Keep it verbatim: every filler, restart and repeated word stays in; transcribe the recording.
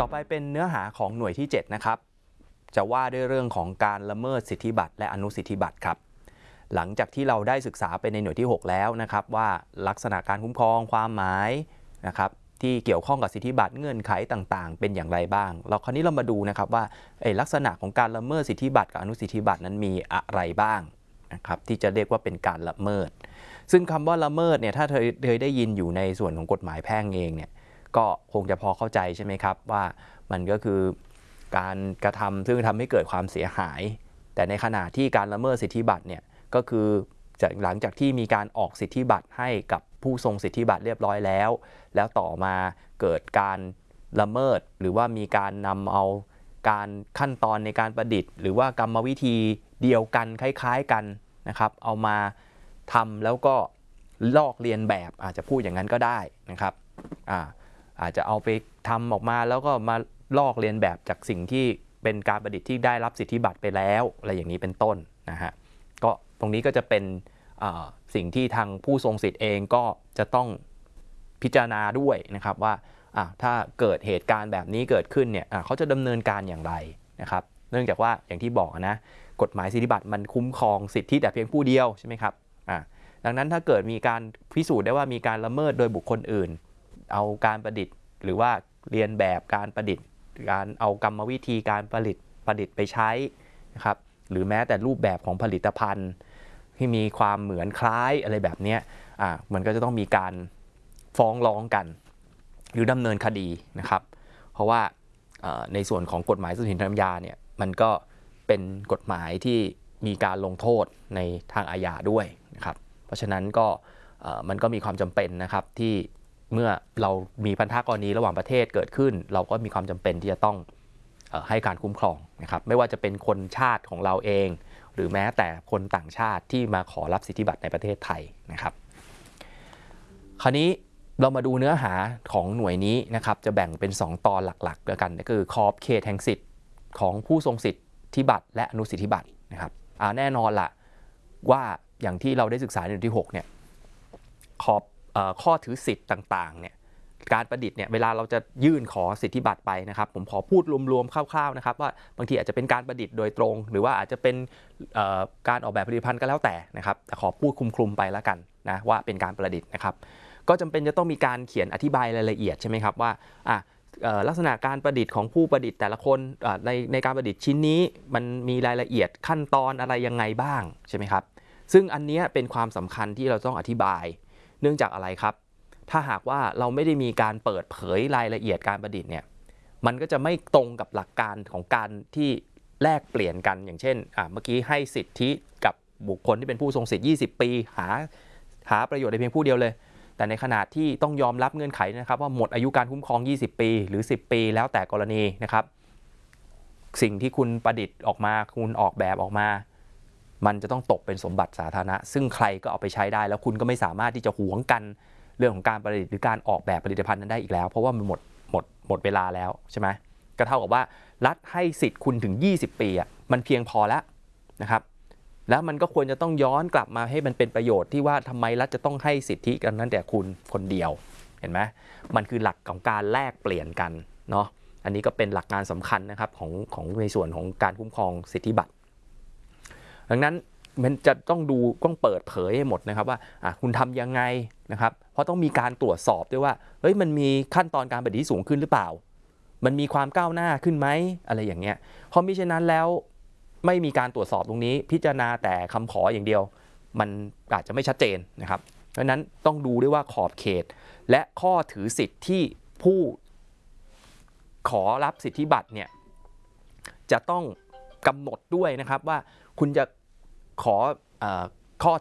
ต่อไปเป็นเนื้อหาของหน่วยที่เจ็ดนะครับจะว่าด้วยเรื่องของการละเมิดสิทธิบัตรและอนุสิทธิบัตรครับหลังจากที่เราได้ศึกษาไปในหน่วยที่หกแล้วนะครับว่าลักษณะการคุ้มครองความหมายนะครับที่เกี่ยวข้องกับสิทธิบัตรเงื่อนไขต่างๆเป็นอย่างไรบ้างเราคราวนี้เรามาดูนะครับว่าลักษณะของการละเมิดสิทธิบัตรกับอนุสิทธิบัตรนั้นมีอะไรบ้างนะครับที่จะเรียกว่าเป็นการละเมิดซึ่งคำว่าละเมิดเนี่ยถ้าเธอเคยได้ยินอยู่ในส่วนของกฎหมายแพ่งเองเนี่ยก็คงจะพอเข้าใจใช่ไหมครับว่ามันก็คือการกระทำซึ่งทำให้เกิดความเสียหายแต่ในขณะที่การละเมิดสิทธิบัตรเนี่ยก็คือจากหลังจากที่มีการออกสิทธิบัตรให้กับผู้ทรงสิทธิบัตรเรียบร้อยแล้วแล้วต่อมาเกิดการละเมิดหรือว่ามีการนำเอาการขั้นตอนในการประดิษฐ์หรือว่ากรรมวิธีเดียวกันคล้ายๆกันนะครับเอามาทำแล้วก็ลอกเลียนแบบอาจจะพูดอย่างนั้นก็ได้นะครับอ่าอาจจะเอาไปทำออกมาแล้วก็มาลอกเลียนแบบจากสิ่งที่เป็นการประดิษฐ์ที่ได้รับสิทธิบัตรไปแล้วอะไรอย่างนี้เป็นต้นนะฮะก็ตรงนี้ก็จะเป็นสิ่งที่ทางผู้ทรงสิทธิ์เองก็จะต้องพิจารณาด้วยนะครับว่าถ้าเกิดเหตุการณ์แบบนี้เกิดขึ้นเนี่ยเขาจะดำเนินการอย่างไรนะครับเนื่องจากว่าอย่างที่บอกนะกฎหมายสิทธิบัตรมันคุ้มครองสิทธิแต่เพียงผู้เดียวใช่ไหมครับดังนั้นถ้าเกิดมีการพิสูจน์ได้ว่ามีการละเมิดโดยบุคคลอื่นเอาการประดิษฐ์หรือว่าเรียนแบบการประดิษฐ์การเอากรรมวิธีการผลิตประดิษฐ์ไปใช้นะครับหรือแม้แต่รูปแบบของผลิตภัณฑ์ที่มีความเหมือนคล้ายอะไรแบบนี้อ่ามันก็จะต้องมีการฟ้องร้องกันหรือดำเนินคดีนะครับเพราะว่าในส่วนของกฎหมายทรัพย์สินทางปัญญาเนี่ยมันก็เป็นกฎหมายที่มีการลงโทษในทางอาญาด้วยนะครับเพราะฉะนั้นก็มันก็มีความจำเป็นนะครับที่เมื่อเรามีพันธกรณีระหว่างประเทศเกิดขึ้นเราก็มีความจำเป็นที่จะต้องให้การคุ้มครองนะครับไม่ว่าจะเป็นคนชาติของเราเองหรือแม้แต่คนต่างชาติที่มาขอรับสิทธิบัตรในประเทศไทยนะครับคราวนี้เรามาดูเนื้อหาของหน่วยนี้นะครับจะแบ่งเป็นสองตอนหลักๆด้วยกันก็คือขอบเขตแห่งสิทธิ์ของผู้ทรงสิทธิบัตรและอนุสิทธิบัตรนะครับแน่นอนละว่าอย่างที่เราได้ศึกษาในหน่วยที่หกเนี่ยขอบข้อถือสิทธิ์ต่างๆเนี่ยการประดิษฐ์เนี่ยเวลาเราจะยื่นขอสิทธิบัตรไปนะครับผมขอพูดรวมๆคร่าวๆนะครับว่าบางทีอาจจะเป็นการประดิษฐ์โดยตรงหรือว่าอาจจะเป็นการออกแบบผลิตภัณฑ์ก็แล้วแต่นะครับแต่ขอพูดคลุมๆไปแล้วกันนะว่าเป็นการประดิษฐ์นะครับก็จำเป็นจะต้องมีการเขียนอธิบายรายละเอียดใช่ไหมครับว่าอ่ะลักษณะการประดิษฐ์ของผู้ประดิษฐ์แต่ละคนในในการประดิษฐ์ชิ้นนี้มันมีรายละเอียดขั้นตอนอะไรยังไงบ้างใช่ไหมครับซึ่งอันนี้เป็นความสำคัญที่เราต้องอธิบายเนื่องจากอะไรครับถ้าหากว่าเราไม่ได้มีการเปิดเผยรายละเอียดการประดิษฐ์เนี่ยมันก็จะไม่ตรงกับหลักการของการที่แลกเปลี่ยนกันอย่างเช่นอ่ะเมื่อกี้ให้สิทธิกับบุคคลที่เป็นผู้ทรงสิทธิ์ยี่สิบปีหาหาประโยชน์ในเพียงผู้เดียวเลยแต่ในขณะที่ต้องยอมรับเงื่อนไขนะครับว่าหมดอายุการคุ้มครองยี่สิบปีหรือสิบปีแล้วแต่กรณีนะครับสิ่งที่คุณประดิษฐ์ออกมาคุณออกแบบออกมามันจะต้องตกเป็นสมบัติสาธารณะซึ่งใครก็เอาไปใช้ได้แล้วคุณก็ไม่สามารถที่จะหวงกันเรื่องของการประดิษฐ์หรือการออกแบบผลิตภัณฑ์นั้นได้อีกแล้วเพราะว่ามันหมดหมดหมดเวลาแล้วใช่ไหมก็เท่ากับว่ารัฐให้สิทธิ์คุณถึงยี่สิบปีอ่ะมันเพียงพอแล้วนะครับแล้วมันก็ควรจะต้องย้อนกลับมาให้มันเป็นประโยชน์ที่ว่าทำไมรัฐจะต้องให้สิทธิกันนั้นแต่คุณคนเดียวเห็นไหมมันคือหลักของการแลกเปลี่ยนกันเนาะอันนี้ก็เป็นหลักการสำคัญนะครับของของในส่วนของการคุ้มครองสิทธิบัตรดังนั้นมันจะต้องดูต้องเปิดเผยให้หมดนะครับว่าคุณทำยังไงนะครับเพราะต้องมีการตรวจสอบด้วยว่าเฮ้ยมันมีขั้นตอนการปฏิบัติที่สูงขึ้นหรือเปล่ามันมีความก้าวหน้าขึ้นไหมอะไรอย่างเงี้ยเพราะมิฉะนั้นแล้วไม่มีการตรวจสอบตรงนี้พิจารณาแต่คำขออย่างเดียวมันอาจจะไม่ชัดเจนนะครับเพราะนั้นต้องดูด้วยว่าขอบเขตและข้อถือสิทธิ์ที่ผู้ขอรับสิทธิบัตรเนี่ยจะต้องกำหนดด้วยนะครับว่าคุณจะขอ